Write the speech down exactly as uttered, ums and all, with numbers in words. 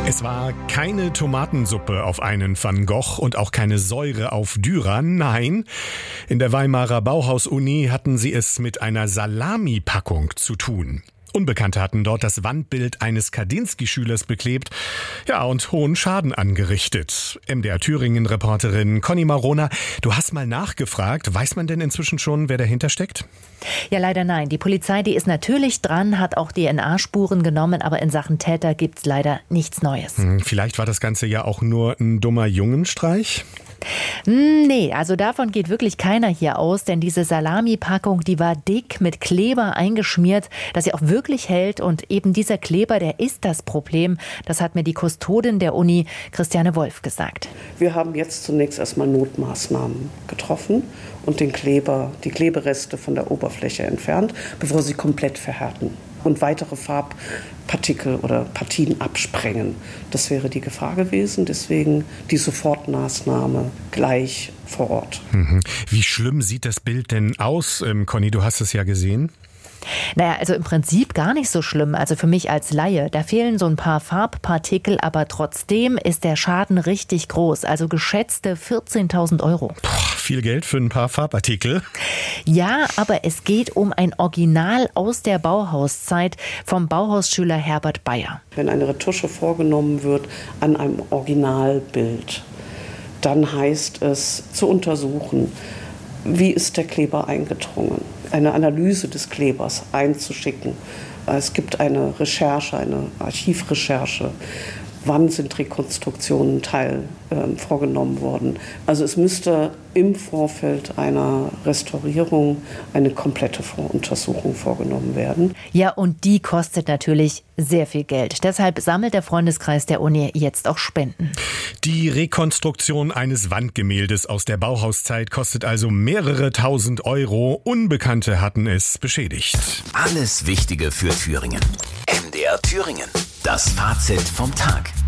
Es war keine Tomatensuppe auf einen Van Gogh und auch keine Säure auf Dürer. Nein, in der Weimarer Bauhaus-Uni hatten sie es mit einer Salamipackung zu tun. Unbekannte hatten dort das Wandbild eines Kandinsky-Schülers beklebt, ja, und hohen Schaden angerichtet. M D R Thüringen-Reporterin Conny Marona, du hast mal nachgefragt. Weiß man denn inzwischen schon, wer dahinter steckt? Ja, leider nein. Die Polizei, die ist natürlich dran, hat auch D N A-Spuren genommen, aber in Sachen Täter gibt's leider nichts Neues. Hm, vielleicht war das Ganze ja auch nur ein dummer Jungenstreich? Nee, also davon geht wirklich keiner hier aus, denn diese Salami-Packung, die war dick mit Kleber eingeschmiert, dass sie auch wirklich hält, und eben dieser Kleber, der ist das Problem. Das hat mir die Kustodin der Uni, Christiane Wolf, gesagt. Wir haben jetzt zunächst erstmal Notmaßnahmen getroffen und den Kleber, die Klebereste von der Oberfläche entfernt, bevor sie komplett verhärten und weitere Farbpartikel oder Partien absprengen. Das wäre die Gefahr gewesen, deswegen die Sofortmaßnahme gleich vor Ort. Mhm. Wie schlimm sieht das Bild denn aus, ähm, Conny, du hast es ja gesehen? Naja, also im Prinzip gar nicht so schlimm, also für mich als Laie. Da fehlen so ein paar Farbpartikel, aber trotzdem ist der Schaden richtig groß, also geschätzte vierzehntausend Euro. Boah, viel Geld für ein paar Farbpartikel. Ja, aber es geht um ein Original aus der Bauhauszeit vom Bauhausschüler Herbert Bayer. Wenn eine Retusche vorgenommen wird an einem Originalbild, dann heißt es zu untersuchen, wie ist der Kleber eingedrungen, eine Analyse des Klebers einzuschicken. Es gibt eine Recherche, eine Archivrecherche. Wann sind Rekonstruktionen teil äh, vorgenommen worden? Also es müsste im Vorfeld einer Restaurierung eine komplette Voruntersuchung vorgenommen werden. Ja, und die kostet natürlich sehr viel Geld. Deshalb sammelt der Freundeskreis der Uni jetzt auch Spenden. Die Rekonstruktion eines Wandgemäldes aus der Bauhauszeit kostet also mehrere tausend Euro. Unbekannte hatten es beschädigt. Alles Wichtige für Thüringen. M D R Thüringen. Das Fazit vom Tag.